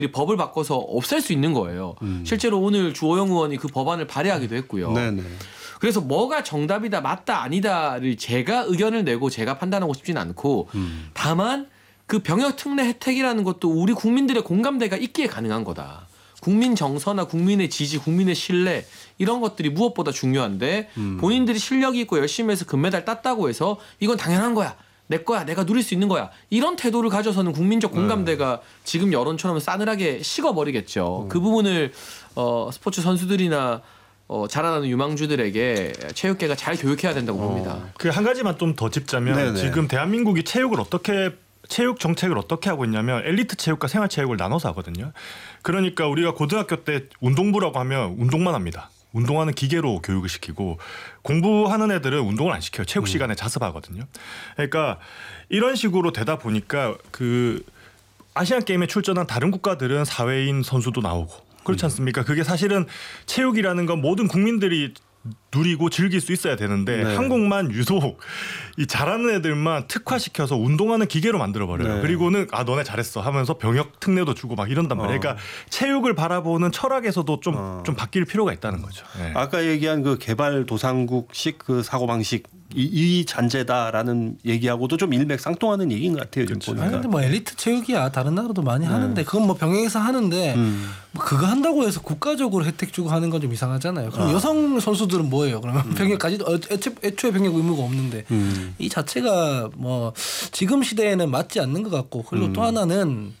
법을 바꿔서 없앨 수 있는 거예요. 실제로 오늘 주호영 의원이 그 법안을 발의하기도 했고요. 네네. 그래서 뭐가 정답이다 맞다 아니다를 제가 의견을 내고 제가 판단하고 싶지는 않고 다만 그 병역 특례 혜택이라는 것도 우리 국민들의 공감대가 있기에 가능한 거다. 국민 정서나 국민의 지지, 국민의 신뢰 이런 것들이 무엇보다 중요한데 본인들이 실력이 있고 열심히 해서 금메달 땄다고 해서 이건 당연한 거야. 내 거야. 내가 누릴 수 있는 거야. 이런 태도를 가져서는 국민적 공감대가 지금 여론처럼 싸늘하게 식어버리겠죠. 그 부분을 스포츠 선수들이나 자라나는 유망주들에게 체육계가 잘 교육해야 된다고 봅니다. 그 한 가지만 좀 더 짚자면 네네. 지금 대한민국이 체육 정책을 어떻게 하고 있냐면 엘리트 체육과 생활 체육을 나눠서 하거든요. 그러니까 우리가 고등학교 때 운동부라고 하면 운동만 합니다. 운동하는 기계로 교육을 시키고 공부하는 애들은 운동을 안 시켜요. 체육 시간에 자습하거든요. 그러니까 이런 식으로 되다 보니까 그 아시안 게임에 출전한 다른 국가들은 사회인 선수도 나오고 그렇지 않습니까? 그게 사실은 체육이라는 건 모든 국민들이 누리고 즐길 수 있어야 되는데 네. 한국만 유독 이 잘하는 애들만 특화시켜서 운동하는 기계로 만들어버려요. 네. 그리고는 너네 잘했어 하면서 병역 특례도 주고 막 이런단 말이에요. 그러니까 체육을 바라보는 철학에서도 좀 바뀔 필요가 있다는 거죠. 네. 아까 얘기한 그 개발도상국식 그 사고방식 이 잔재다라는 얘기하고도 좀 일맥상통하는 얘기인 것 같아요. 지금 보니까. 아니 근데 뭐 엘리트 체육이야. 다른 나라도 많이 하는데 그건 뭐 병역에서 하는데 뭐 그거 한다고 해서 국가적으로 혜택 주고 하는 건 좀 이상하잖아요. 그럼 여성 선수들은 뭐예요? 그러면 병역까지 애초에 병역 의무가 없는데 이 자체가 뭐 지금 시대에는 맞지 않는 것 같고 그리고 또 하나는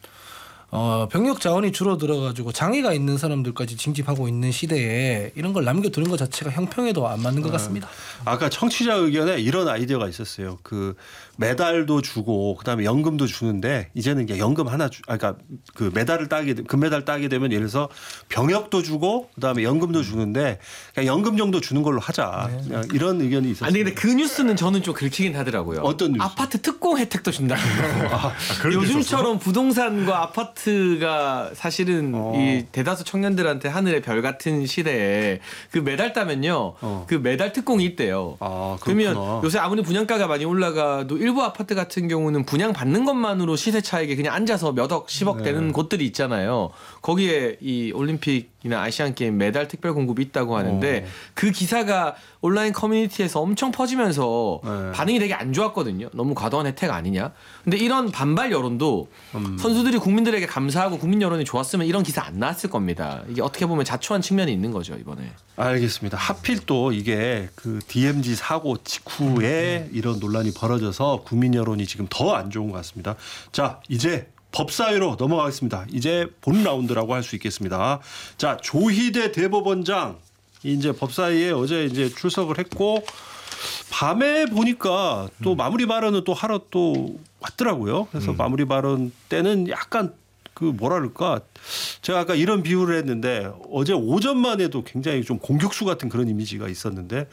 병역 자원이 줄어들어가지고 장애가 있는 사람들까지 징집하고 있는 시대에 이런 걸 남겨두는 것 자체가 형평에도 안 맞는 것 같습니다. 아까 청취자 의견에 이런 아이디어가 있었어요. 그 메달도 주고 그다음에 연금도 주는데 이제는 이제 연금 하나 그러니까 그 메달을 따게 금메달 따게 되면 예를 들어서 병역도 주고 그다음에 연금도 주는데 그냥 연금 정도 주는 걸로 하자. 그냥 이런 의견이 있었어요. 아니 근데 그 뉴스는 저는 좀 긁히긴 하더라고요. 어떤 뉴스? 아파트 특공 혜택도 준다는 거. 그런 게 요즘처럼 부동산과 아파트가 사실은 이 대다수 청년들한테 하늘의 별 같은 시대에 그 메달 따면요. 그 메달 특공이 있대요. 아, 그러면 그렇구나. 요새 아무리 분양가가 많이 올라가도 일부 아파트 같은 경우는 분양 받는 것만으로 시세 차익에 그냥 앉아서 몇 억, 10억 되는 곳들이 있잖아요. 거기에 이 올림픽이나 아시안 게임 메달 특별 공급이 있다고 하는데 그 기사가 온라인 커뮤니티에서 엄청 퍼지면서 반응이 되게 안 좋았거든요. 너무 과도한 혜택 아니냐. 근데 이런 반발 여론도 선수들이 국민들에게 감사하고 국민 여론이 좋았으면 이런 기사 안 나왔을 겁니다. 이게 어떻게 보면 자초한 측면이 있는 거죠, 이번에. 알겠습니다. 하필 또 이게 그 DMZ 사고 직후에 이런 논란이 벌어져서 국민 여론이 지금 더 안 좋은 것 같습니다. 자, 이제 법사위로 넘어가겠습니다. 이제 본 라운드라고 할 수 있겠습니다. 자, 조희대 대법원장 이제 법사위에 어제 이제 출석을 했고 밤에 보니까 또 마무리 발언을 또 하러 또 왔더라고요. 그래서 마무리 발언 때는 약간 그 뭐라 그럴까 제가 아까 이런 비유를 했는데 어제 오전만 해도 굉장히 좀 공격수 같은 그런 이미지가 있었는데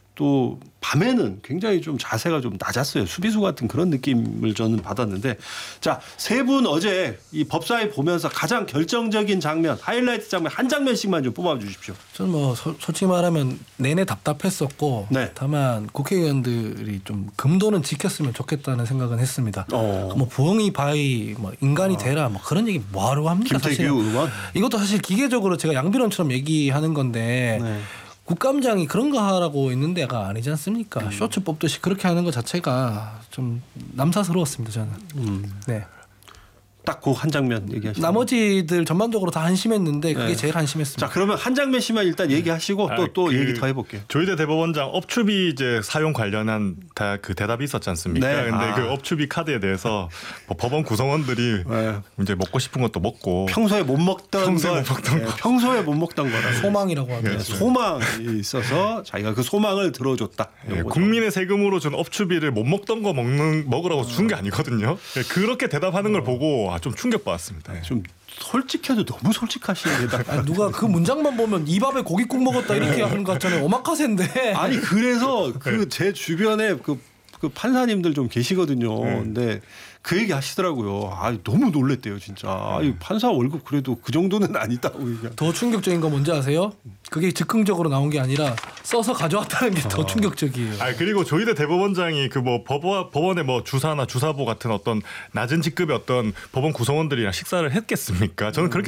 또 밤에는 굉장히 좀 자세가 좀 낮았어요. 수비수 같은 그런 느낌을 저는 받았는데 자, 세 분 어제 이 법사위 보면서 가장 결정적인 장면, 하이라이트 장면 한 장면씩만 좀 뽑아 주십시오. 저는 뭐 솔직히 말하면 내내 답답했었고 네. 다만 국회의원들이 좀 금도는 지켰으면 좋겠다는 생각은 했습니다. 뭐 부엉이 바위 뭐 인간이 되라 뭐 그런 얘기 뭐하러 합니까? 김태규 사실 의원? 이것도 사실 기계적으로 제가 양비론처럼 얘기하는 건데 네. 국감장이 그런 거 하라고 있는 데가 아니지 않습니까? 쇼츠 뽑듯이 그렇게 하는 것 자체가 좀 남사스러웠습니다. 저는. 네. 딱 그 한 장면 얘기하시죠. 나머지들 전반적으로 다 한심했는데 그게 네. 제일 한심했습니다. 자, 그러면 한 장면씩만 일단 얘기하시고 또 얘기 더 해볼게요. 조희대 대법원장 업추비 이제 사용 관련한 그 대답이 있었지 않습니까? 네. 근데 그 업추비 카드에 대해서 뭐 법원 구성원들이 네. 이제 먹고 싶은 것도 먹고 평소에 못 먹던 평소에 걸 못 먹던 거. 평소에 못 먹던 거라 소망이라고 하더라고요. 소망이 있어서 자기가 그 소망을 들어줬다. 예, 국민의 세금으로 준 업추비를 못 먹던 거 먹으라고 준 게 아니거든요. 예, 그렇게 대답하는 걸 보고 좀 충격받았습니다. 예. 좀 솔직해도 너무 솔직하시는 데다가 아니, 누가 그 문장만 보면 이 밥에 고깃국 먹었다 이렇게 하는 것 같잖아요. 오마카세인데. 아니 그래서 그 제 주변에 그 판사님들 좀 계시거든요. 근데 그 얘기 하시더라고요. 아, 너무 놀랬대요, 진짜. 아, 판사 월급 그래도 그 정도는 아니다고. 더 충격적인 거 뭔지 아세요? 그게 즉흥적으로 나온 게 아니라 써서 가져왔다는 게 더 충격적이에요. 아 그리고 조희대 대법원장이 그 뭐 법원의 뭐 주사나 주사보 같은 어떤 낮은 직급의 어떤 법원 구성원들이랑 식사를 했겠습니까? 저는 그렇게